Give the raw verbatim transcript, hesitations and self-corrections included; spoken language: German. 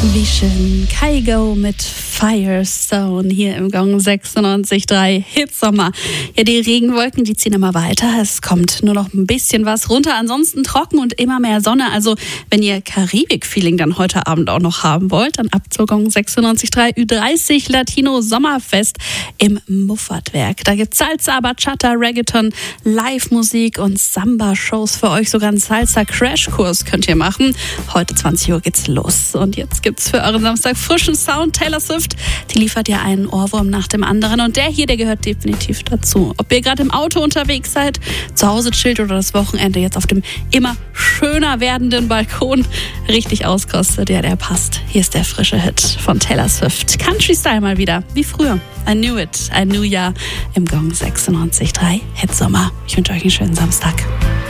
Wie schön. Kygo mit Firestone hier im Gong sechsundneunzig Komma drei Hitsommer. Ja, die Regenwolken, die ziehen immer weiter. Es kommt nur noch ein bisschen was runter. Ansonsten trocken und immer mehr Sonne. Also wenn ihr Karibik-Feeling dann heute Abend auch noch haben wollt, dann ab zur Gong sechsundneunzig Komma drei Ü dreißig Latino Sommerfest im Muffatwerk. Da gibt's Salsa, Bachata, Reggaeton, Live-Musik und Samba-Shows für euch. Sogar einen Salsa-Crashkurs könnt ihr machen. Heute zwanzig Uhr geht's los. Und jetzt gibt's für euren Samstag frischen Sound. Taylor Swift, die liefert ja einen Ohrwurm nach dem anderen. Und der hier, der gehört definitiv dazu. Ob ihr gerade im Auto unterwegs seid, zu Hause chillt oder das Wochenende jetzt auf dem immer schöner werdenden Balkon richtig auskostet, ja, der passt. Hier ist der frische Hit von Taylor Swift. Country Style mal wieder, wie früher. I knew it, ein New Year im Gong sechsundneunzig Komma drei Hitsommer. Ich wünsche euch einen schönen Samstag.